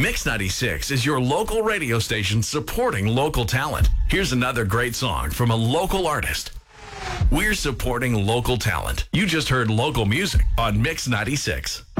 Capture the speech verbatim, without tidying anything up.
Mix ninety-six is your local radio station supporting local talent. Here's another great song from a local artist. We're supporting local talent. You just heard local music on Mix ninety-six.